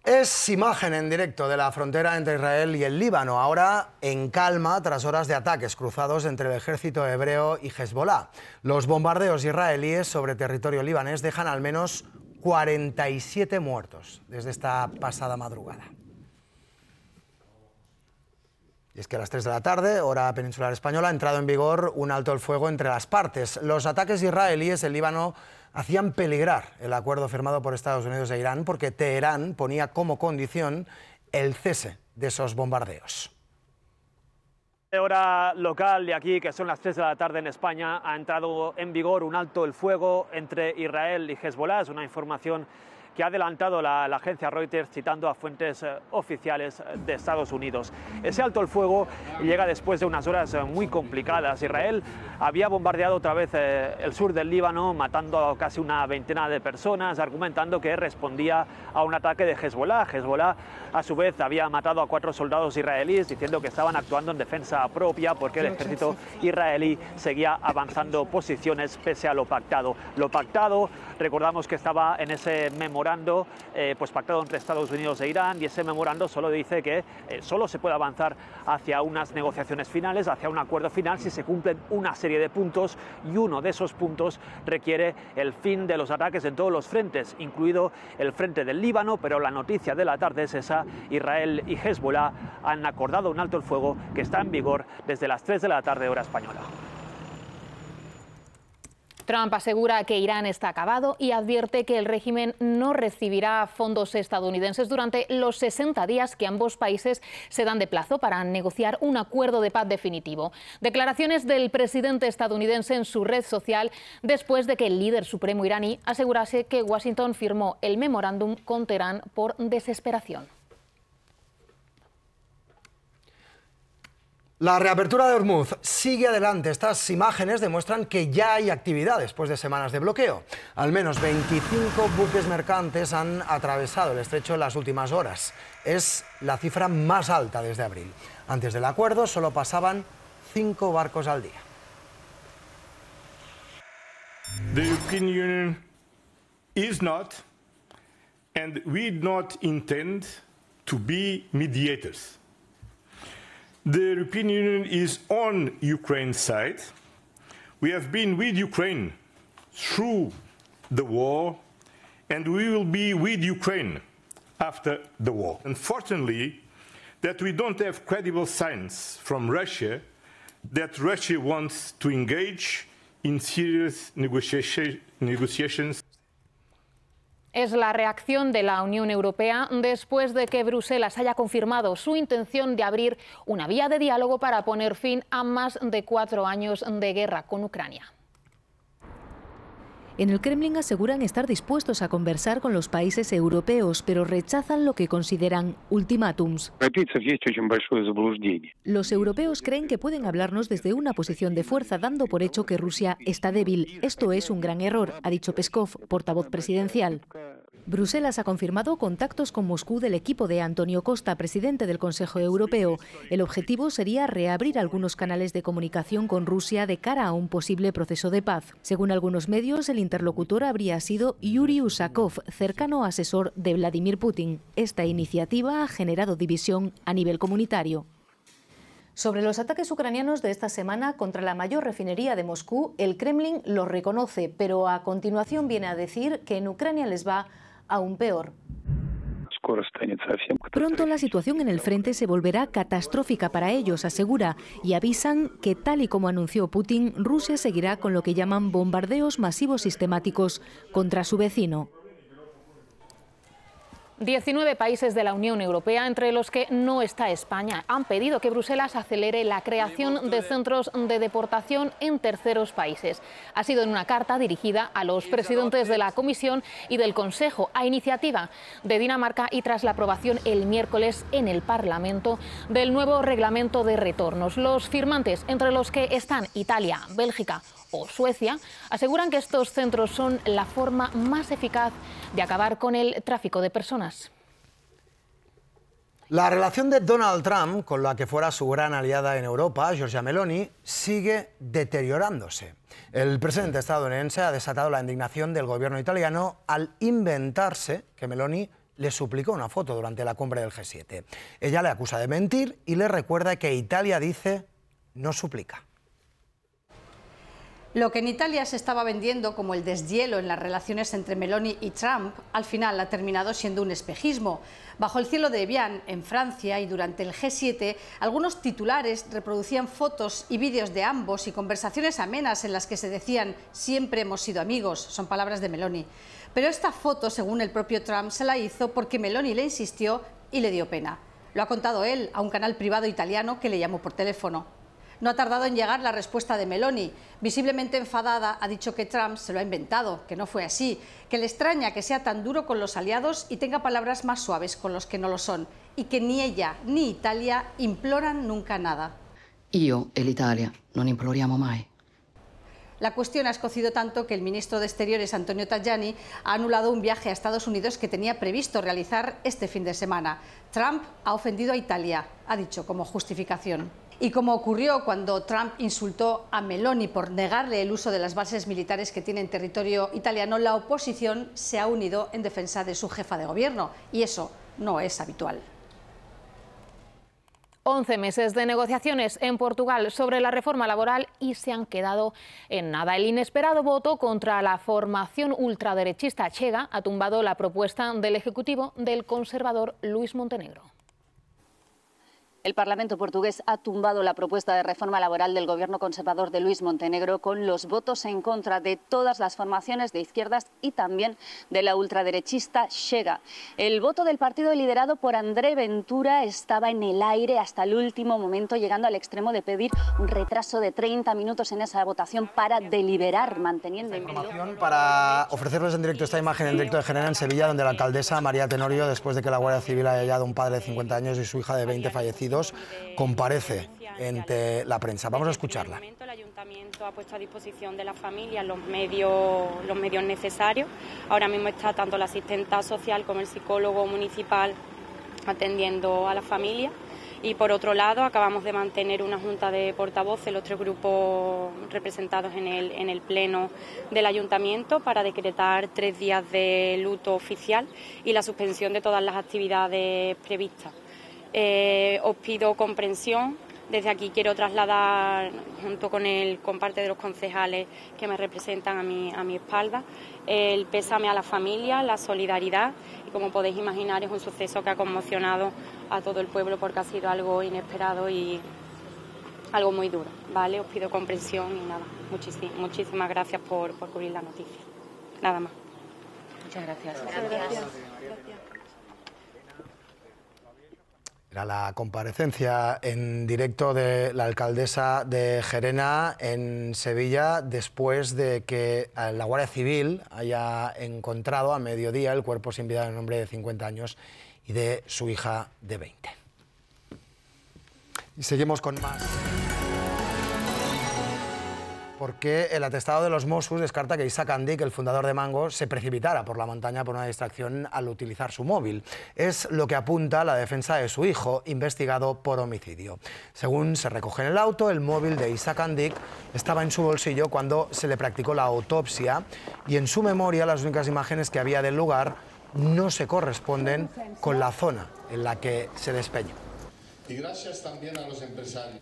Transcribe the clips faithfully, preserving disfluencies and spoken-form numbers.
Es imagen en directo de la frontera entre Israel y el Líbano, ahora en calma tras horas de ataques cruzados entre el ejército hebreo y Hezbollah. Los bombardeos israelíes sobre territorio libanés dejan al menos cuarenta y siete muertos desde esta pasada madrugada. Y es que a las tres de la tarde, hora peninsular española, ha entrado en vigor un alto el fuego entre las partes. Los ataques israelíes en Líbano hacían peligrar el acuerdo firmado por Estados Unidos e Irán porque Teherán ponía como condición el cese de esos bombardeos. Hora local de aquí, que son las tres de la tarde en España, ha entrado en vigor un alto el fuego entre Israel y Hezbollah. Es una información que ha adelantado la, la agencia Reuters citando a fuentes eh, oficiales de Estados Unidos. Ese alto el fuego llega después de unas horas eh, muy complicadas. Israel había bombardeado otra vez eh, el sur del Líbano, matando a casi una veintena de personas, argumentando que respondía a un ataque de Hezbollah. Hezbollah, a su vez, había matado a cuatro soldados israelíes, diciendo que estaban actuando en defensa propia porque el ejército israelí seguía avanzando posiciones pese a lo pactado. Lo pactado, recordamos que estaba en ese memorando Eh, pues pactado entre Estados Unidos e Irán, y ese memorando solo dice que eh, solo se puede avanzar hacia unas negociaciones finales, hacia un acuerdo final, si se cumplen una serie de puntos, y uno de esos puntos requiere el fin de los ataques en todos los frentes, incluido el frente del Líbano. Pero la noticia de la tarde es esa: Israel y Hezbollah han acordado un alto el fuego que está en vigor desde las tres de la tarde hora española. Trump asegura que Irán está acabado y advierte que el régimen no recibirá fondos estadounidenses durante los sesenta días que ambos países se dan de plazo para negociar un acuerdo de paz definitivo. Declaraciones del presidente estadounidense en su red social después de que el líder supremo iraní asegurase que Washington firmó el memorándum con Teherán por desesperación. La reapertura de Hormuz sigue adelante. Estas imágenes demuestran que ya hay actividad después de semanas de bloqueo. Al menos veinticinco buques mercantes han atravesado el estrecho en las últimas horas. Es la cifra más alta desde abril. Antes del acuerdo solo pasaban cinco barcos al día. The European Union is not, and we do not intend to be mediators. The European Union is on Ukraine's side. We have been with Ukraine through the war, and we will be with Ukraine after the war. Unfortunately, that we don't have credible signs from Russia that Russia wants to engage in serious negotiation, negotiations. Es la reacción de la Unión Europea después de que Bruselas haya confirmado su intención de abrir una vía de diálogo para poner fin a más de cuatro años de guerra con Ucrania. En el Kremlin aseguran estar dispuestos a conversar con los países europeos, pero rechazan lo que consideran ultimátums. Los europeos creen que pueden hablarnos desde una posición de fuerza, dando por hecho que Rusia está débil. Esto es un gran error, ha dicho Peskov, portavoz presidencial. Bruselas ha confirmado contactos con Moscú del equipo de Antonio Costa, presidente del Consejo Europeo. El objetivo sería reabrir algunos canales de comunicación con Rusia de cara a un posible proceso de paz. Según algunos medios, el interlocutor habría sido Yuri Usakov, cercano asesor de Vladimir Putin. Esta iniciativa ha generado división a nivel comunitario. Sobre los ataques ucranianos de esta semana contra la mayor refinería de Moscú, el Kremlin los reconoce, pero a continuación viene a decir que en Ucrania les va aún peor. Pronto la situación en el frente se volverá catastrófica para ellos, asegura, y avisan que, tal y como anunció Putin, Rusia seguirá con lo que llaman bombardeos masivos sistemáticos contra su vecino. diecinueve países de la Unión Europea, entre los que no está España, han pedido que Bruselas acelere la creación de centros de deportación en terceros países. Ha sido en una carta dirigida a los presidentes de la Comisión y del Consejo, a iniciativa de Dinamarca y tras la aprobación el miércoles en el Parlamento del nuevo reglamento de retornos. Los firmantes, entre los que están Italia, Bélgica o Suecia, aseguran que estos centros son la forma más eficaz de acabar con el tráfico de personas. La relación de Donald Trump con la que fuera su gran aliada en Europa, Giorgia Meloni, sigue deteriorándose. El presidente estadounidense ha desatado la indignación del gobierno italiano al inventarse que Meloni le suplicó una foto durante la cumbre del G siete. Ella le acusa de mentir y le recuerda que Italia dice no suplica. Lo que en Italia se estaba vendiendo como el deshielo en las relaciones entre Meloni y Trump, al final ha terminado siendo un espejismo. Bajo el cielo de Evian, en Francia, y durante el G siete, algunos titulares reproducían fotos y vídeos de ambos y conversaciones amenas en las que se decían «siempre hemos sido amigos», son palabras de Meloni. Pero esta foto, según el propio Trump, se la hizo porque Meloni le insistió y le dio pena. Lo ha contado él a un canal privado italiano que le llamó por teléfono. No ha tardado en llegar la respuesta de Meloni. Visiblemente enfadada, ha dicho que Trump se lo ha inventado, que no fue así, que le extraña que sea tan duro con los aliados y tenga palabras más suaves con los que no lo son, y que ni ella ni Italia imploran nunca nada. Io e l'Italia non imploriamo mai. La cuestión ha escocido tanto que el ministro de Exteriores, Antonio Tajani, ha anulado un viaje a Estados Unidos que tenía previsto realizar este fin de semana. Trump ha ofendido a Italia, ha dicho como justificación. Y como ocurrió cuando Trump insultó a Meloni por negarle el uso de las bases militares que tiene en territorio italiano, la oposición se ha unido en defensa de su jefa de gobierno, y eso no es habitual. once meses de negociaciones en Portugal sobre la reforma laboral y se han quedado en nada. El inesperado voto contra la formación ultraderechista Chega ha tumbado la propuesta del Ejecutivo del conservador Luís Montenegro. El Parlamento portugués ha tumbado la propuesta de reforma laboral del gobierno conservador de Luís Montenegro con los votos en contra de todas las formaciones de izquierdas y también de la ultraderechista Chega. El voto del partido liderado por André Ventura estaba en el aire hasta el último momento, llegando al extremo de pedir un retraso de treinta minutos en esa votación para deliberar, manteniendo en Información para ofrecerles en directo esta imagen en directo de Gerena en Sevilla, donde la alcaldesa María Tenorio, después de que la Guardia Civil haya hallado un padre de cincuenta años y su hija de veinte fallecidos, comparece ante la prensa. Vamos a escucharla. El ayuntamiento ha puesto a disposición de la familia los medios, los medios necesarios. Ahora mismo está tanto la asistenta social como el psicólogo municipal atendiendo a la familia. Y por otro lado, acabamos de mantener una junta de portavoces, los tres grupos representados en el, en el pleno del ayuntamiento, para decretar tres días de luto oficial y la suspensión de todas las actividades previstas. Eh, os pido comprensión. Desde aquí quiero trasladar, junto con, el, con parte de los concejales que me representan a mi, a mi espalda, el pésame a la familia, la solidaridad, y como podéis imaginar es un suceso que ha conmocionado a todo el pueblo porque ha sido algo inesperado y algo muy duro, ¿vale? Os pido comprensión y nada, muchísimas, muchísimas gracias por, por cubrir la noticia. Nada más. Muchas gracias. Muchas gracias. Era la comparecencia en directo de la alcaldesa de Gerena en Sevilla después de que la Guardia Civil haya encontrado a mediodía el cuerpo sin vida de un hombre de cincuenta años y de su hija de veinte. Y seguimos con más. Porque el atestado de los Mossos descarta que Isaac Andic, el fundador de Mango, se precipitara por la montaña por una distracción al utilizar su móvil. Es lo que apunta la defensa de su hijo, investigado por homicidio. Según se recoge en el auto, el móvil de Isaac Andic estaba en su bolsillo cuando se le practicó la autopsia y en su memoria las únicas imágenes que había del lugar no se corresponden con la zona en la que se despeñó. Y gracias también a los empresarios.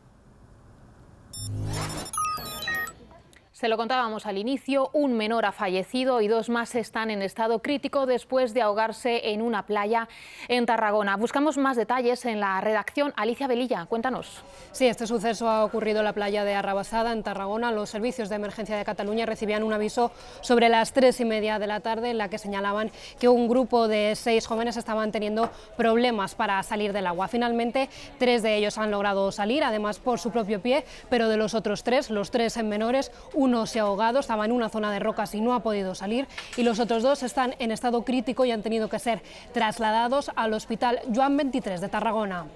Se lo contábamos al inicio, un menor ha fallecido y dos más están en estado crítico después de ahogarse en una playa en Tarragona. Buscamos más detalles en la redacción. Alicia Velilla, cuéntanos. Sí, este suceso ha ocurrido en la playa de Arrabasada, en Tarragona. Los servicios de emergencia de Cataluña recibían un aviso sobre las tres y media de la tarde en la que señalaban que un grupo de seis jóvenes estaban teniendo problemas para salir del agua. Finalmente, tres de ellos han logrado salir, además por su propio pie, pero de los otros tres, los tres menores, uno se ha ahogado, estaba en una zona de rocas y no ha podido salir, y los otros dos están en estado crítico y han tenido que ser trasladados al Hospital Joan veintitrés de Tarragona.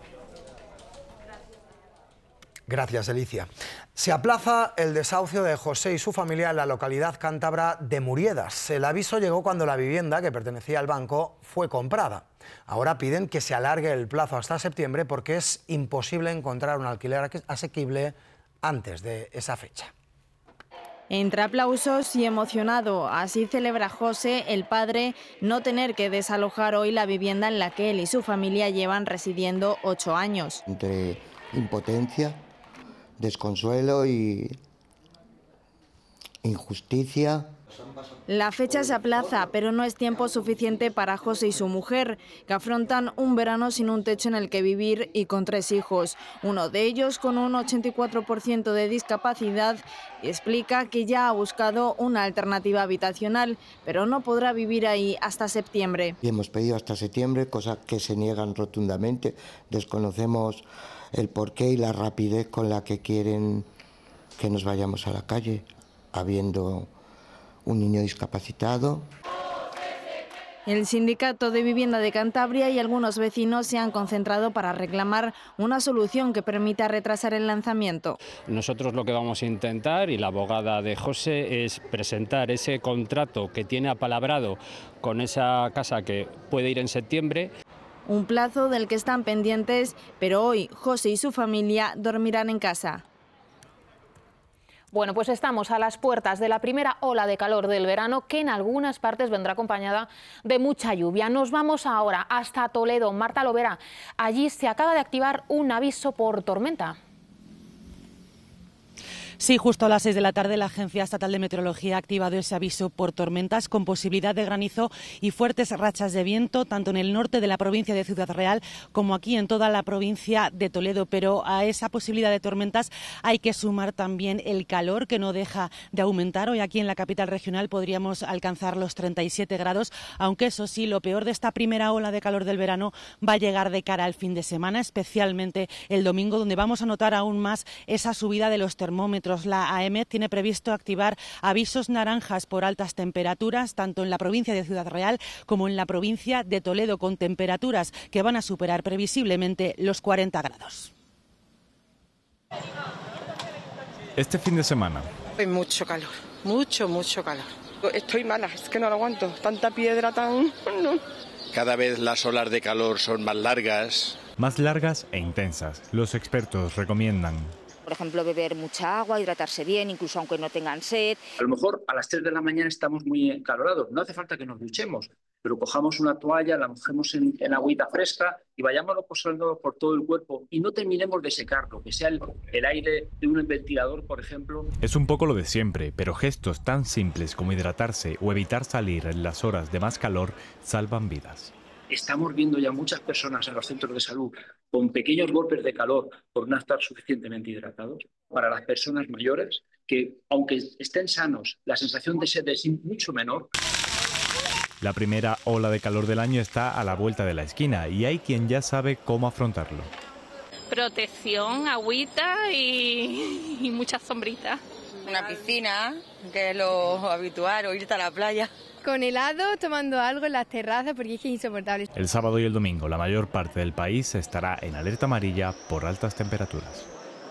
Gracias, Alicia. Se aplaza el desahucio de José y su familia en la localidad cántabra de Muriedas. El aviso llegó cuando la vivienda, que pertenecía al banco, fue comprada. Ahora piden que se alargue el plazo hasta septiembre porque es imposible encontrar un alquiler asequible antes de esa fecha. Entre aplausos y emocionado, así celebra José, el padre, no tener que desalojar hoy la vivienda en la que él y su familia llevan residiendo ocho años. Entre impotencia, desconsuelo y injusticia. La fecha se aplaza, pero no es tiempo suficiente para José y su mujer, que afrontan un verano sin un techo en el que vivir y con tres hijos. Uno de ellos, con un ochenta y cuatro por ciento de discapacidad, explica que ya ha buscado una alternativa habitacional, pero no podrá vivir ahí hasta septiembre. Y hemos pedido hasta septiembre, cosa que se niegan rotundamente. Desconocemos el porqué y la rapidez con la que quieren que nos vayamos a la calle, habiendo un niño discapacitado. El Sindicato de Vivienda de Cantabria y algunos vecinos se han concentrado para reclamar una solución que permita retrasar el lanzamiento. Nosotros lo que vamos a intentar, y la abogada de José, es presentar ese contrato que tiene apalabrado con esa casa que puede ir en septiembre. Un plazo del que están pendientes, pero hoy José y su familia dormirán en casa. Bueno, pues estamos a las puertas de la primera ola de calor del verano, que en algunas partes vendrá acompañada de mucha lluvia. Nos vamos ahora hasta Toledo. Marta Lovera, allí se acaba de activar un aviso por tormenta. Sí, justo a las seis de la tarde la Agencia Estatal de Meteorología ha activado ese aviso por tormentas con posibilidad de granizo y fuertes rachas de viento, tanto en el norte de la provincia de Ciudad Real como aquí en toda la provincia de Toledo. Pero a esa posibilidad de tormentas hay que sumar también el calor, que no deja de aumentar. Hoy aquí en la capital regional podríamos alcanzar los treinta y siete grados, aunque eso sí, lo peor de esta primera ola de calor del verano va a llegar de cara al fin de semana, especialmente el domingo, donde vamos a notar aún más esa subida de los termómetros. La AEMET tiene previsto activar avisos naranjas por altas temperaturas, tanto en la provincia de Ciudad Real como en la provincia de Toledo, con temperaturas que van a superar previsiblemente los cuarenta grados. Este fin de semana. Hay mucho calor, mucho, mucho calor. Estoy mala, es que no lo aguanto. Tanta piedra, tan... No. Cada vez las olas de calor son más largas. Más largas e intensas. Los expertos recomiendan: por ejemplo, beber mucha agua, hidratarse bien, incluso aunque no tengan sed. A lo mejor a las tres de la mañana estamos muy encalorados, no hace falta que nos duchemos, pero cojamos una toalla, la mojemos en, en agüita fresca y vayámoslo posando por todo el cuerpo y no terminemos de secarlo, que sea el, el aire de un ventilador, por ejemplo. Es un poco lo de siempre, pero gestos tan simples como hidratarse o evitar salir en las horas de más calor salvan vidas. Estamos viendo ya muchas personas en los centros de salud con pequeños golpes de calor por no estar suficientemente hidratados. Para las personas mayores, que aunque estén sanos, la sensación de sed es mucho menor. La primera ola de calor del año está a la vuelta de la esquina y hay quien ya sabe cómo afrontarlo. Protección, agüita y, y muchas sombritas. Una piscina, que es lo habitual, o irte a la playa. Con helado, tomando algo en las terrazas, porque es que es insoportable. El sábado y el domingo la mayor parte del país estará en alerta amarilla por altas temperaturas.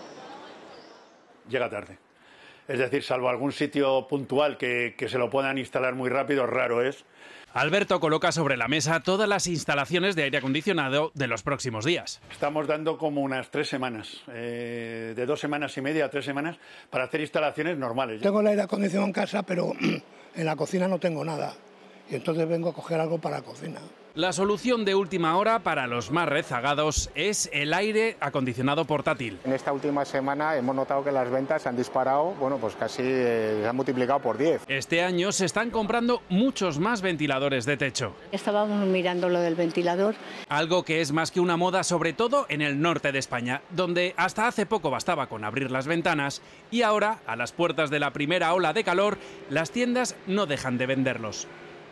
Llega tarde. Es decir, salvo algún sitio puntual que, que se lo puedan instalar muy rápido, raro es. Alberto coloca sobre la mesa todas las instalaciones de aire acondicionado de los próximos días. Estamos dando como unas tres semanas, eh, de dos semanas y media a tres semanas, para hacer instalaciones normales. Tengo el aire acondicionado en casa, pero en la cocina no tengo nada. Y entonces vengo a coger algo para la cocina. La solución de última hora para los más rezagados es el aire acondicionado portátil. En esta última semana hemos notado que las ventas se han disparado, bueno, pues casi eh, se han multiplicado por diez. Este año se están comprando muchos más ventiladores de techo. Estábamos mirando lo del ventilador. Algo que es más que una moda, sobre todo en el norte de España, donde hasta hace poco bastaba con abrir las ventanas y ahora, a las puertas de la primera ola de calor, las tiendas no dejan de venderlos.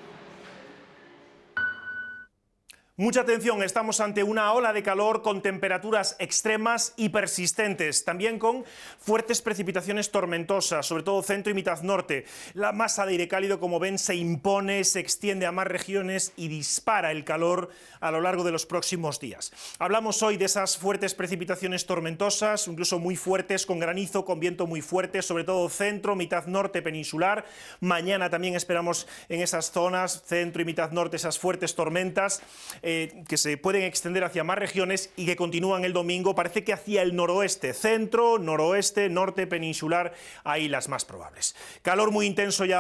Mucha atención, estamos ante una ola de calor con temperaturas extremas y persistentes, también con fuertes precipitaciones tormentosas, sobre todo centro y mitad norte. La masa de aire cálido, como ven, se impone, se extiende a más regiones y dispara el calor a lo largo de los próximos días. Hablamos hoy de esas fuertes precipitaciones tormentosas, incluso muy fuertes, con granizo, con viento muy fuerte, sobre todo centro, mitad norte peninsular. Mañana también esperamos en esas zonas, centro y mitad norte, esas fuertes tormentas. eh, que se pueden extender hacia más regiones y que continúan el domingo. Parece que hacia el noroeste, centro, noroeste, norte peninsular, hay las más probables. Calor muy intenso ya